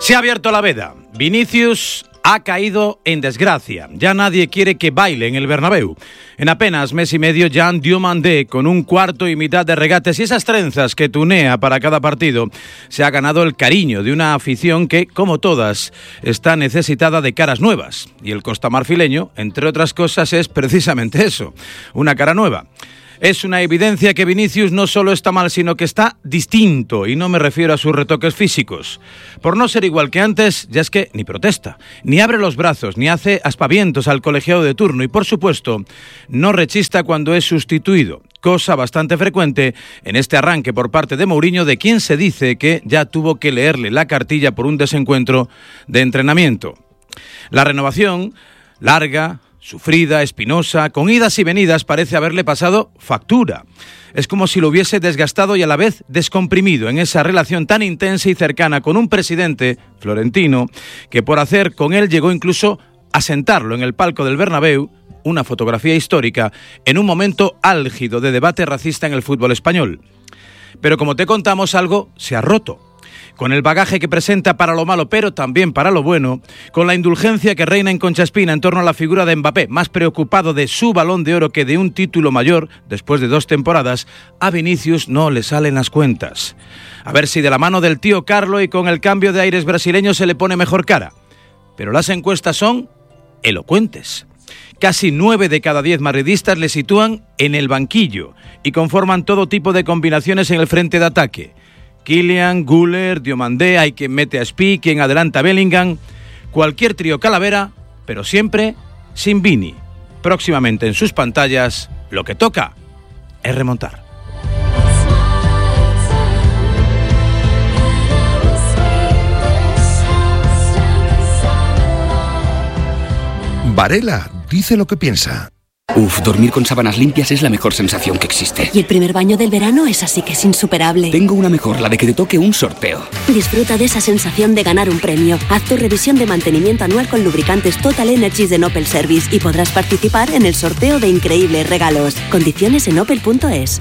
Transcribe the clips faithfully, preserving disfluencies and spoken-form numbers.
Se ha abierto la veda. Vinicius ha caído en desgracia. Ya nadie quiere que baile en el Bernabéu. En apenas mes y medio, Jean Diomandé, con un cuarto y mitad de regates y esas trenzas que tunea para cada partido, se ha ganado el cariño de una afición que, como todas, está necesitada de caras nuevas. Y el costamarfileño, entre otras cosas, es precisamente eso, una cara nueva. Es una evidencia que Vinicius no solo está mal, sino que está distinto, y no me refiero a sus retoques físicos. Por no ser igual que antes, ya es que ni protesta, ni abre los brazos, ni hace aspavientos al colegiado de turno, y por supuesto, no rechista cuando es sustituido, cosa bastante frecuente en este arranque por parte de Mourinho, de quien se dice que ya tuvo que leerle la cartilla por un desencuentro de entrenamiento. La renovación, larga, sufrida, espinosa, con idas y venidas, parece haberle pasado factura. Es como si lo hubiese desgastado y a la vez descomprimido en esa relación tan intensa y cercana con un presidente, Florentino, que por hacer con él llegó incluso a sentarlo en el palco del Bernabéu, una fotografía histórica, en un momento álgido de debate racista en el fútbol español. Pero como te contamos, algo se ha roto. Con el bagaje que presenta para lo malo, pero también para lo bueno, con la indulgencia que reina en Concha Espina en torno a la figura de Mbappé, más preocupado de su Balón de Oro que de un título mayor, después de dos temporadas, a Vinicius no le salen las cuentas. A ver si de la mano del tío Carlo y con el cambio de aires brasileño se le pone mejor cara. Pero las encuestas son elocuentes. Casi nueve de cada diez madridistas le sitúan en el banquillo y conforman todo tipo de combinaciones en el frente de ataque. Kylian, Güler, Diomandé, hay quien mete a Spi, quien adelanta a Bellingham. Cualquier trío calavera, pero siempre sin Vini. Próximamente en sus pantallas, lo que toca es remontar. Varela dice lo que piensa. Uf, dormir con sábanas limpias es la mejor sensación que existe. Y el primer baño del verano es así que es insuperable. Tengo una mejor, la de que te toque un sorteo. Disfruta de esa sensación de ganar un premio. Haz tu revisión de mantenimiento anual con lubricantes Total Energies de Opel Service y podrás participar en el sorteo de increíbles regalos. Condiciones en opel punto es.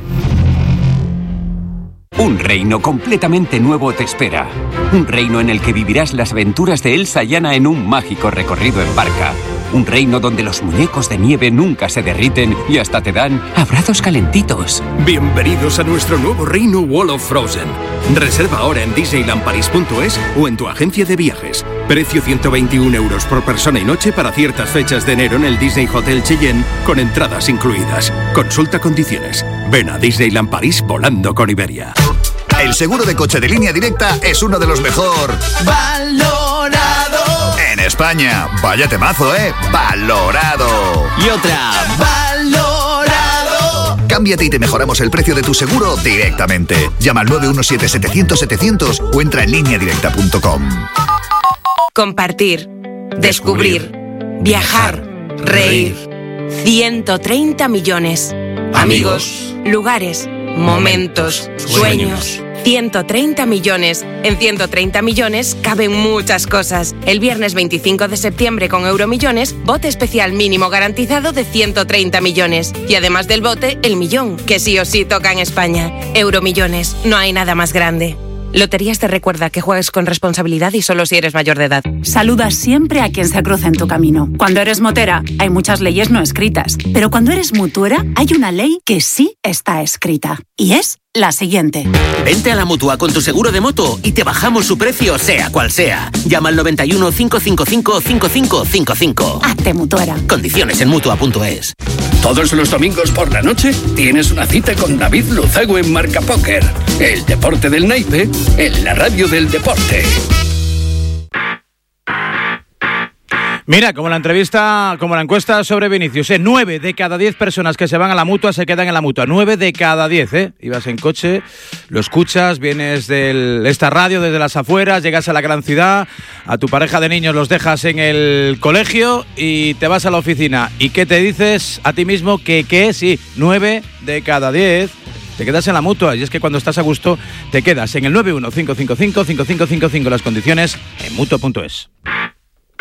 Un reino completamente nuevo te espera. Un reino en el que vivirás las aventuras de Elsa y Anna en un mágico recorrido en barca. Un reino donde los muñecos de nieve nunca se derriten y hasta te dan abrazos calentitos. Bienvenidos a nuestro nuevo reino Wall of Frozen. Reserva ahora en disneyland paris punto es o en tu agencia de viajes. Precio ciento veintiún euros por persona y noche para ciertas fechas de enero en el Disney Hotel Cheyenne con entradas incluidas. Consulta condiciones. Ven a Disneyland París volando con Iberia. El seguro de coche de Línea Directa es uno de los mejor valorado en España. Vaya temazo, ¿eh? Valorado. Y otra, valorado. Cámbiate y te mejoramos el precio de tu seguro directamente. Llama al nueve uno siete setecientos setecientos o entra en línea directa punto com. Compartir, descubrir, viajar, reír. ciento treinta millones. Amigos, lugares, momentos, sueños. ciento treinta millones. En ciento treinta millones caben muchas cosas. El viernes veinticinco de septiembre con Euromillones, bote especial mínimo garantizado de ciento treinta millones. Y además del bote, el millón, que sí o sí toca en España. Euromillones, no hay nada más grande. Loterías te recuerda que juegues con responsabilidad y solo si eres mayor de edad. Saluda siempre a quien se cruza en tu camino. Cuando eres motera, hay muchas leyes no escritas. Pero cuando eres mutuera, hay una ley que sí está escrita. Y es la siguiente. Vente a la Mutua con tu seguro de moto y te bajamos su precio, sea cual sea. Llama al noventa y uno, cinco cinco cinco, cinco cinco cinco cinco. Hazte mutuera. Condiciones en mutua punto es. Todos los domingos por la noche tienes una cita con David Luzago en Marca Póker. El deporte del naipe en la radio del deporte. Mira, como la entrevista, como la encuesta sobre Vinicius, ¿eh? nueve de cada diez personas que se van a la Mutua se quedan en la Mutua. nueve de cada diez, ¿eh? Ibas en coche, lo escuchas, vienes de esta radio desde las afueras, llegas a la gran ciudad, a tu pareja de niños los dejas en el colegio y te vas a la oficina. ¿Y qué te dices a ti mismo? Que, que sí, nueve de cada diez te quedas en la Mutua. Y es que cuando estás a gusto, te quedas en el nueve uno cinco cinco cinco, cinco cinco cinco cinco. Las condiciones en mutua punto es.